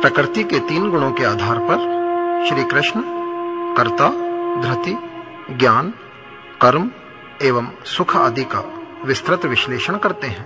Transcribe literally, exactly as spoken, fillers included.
प्रकृति के तीन गुणों के आधार पर श्री कृष्ण कर्ता, धृति, ज्ञान, कर्म एवं सुख आदि का विस्तृत विश्लेषण करते हैं।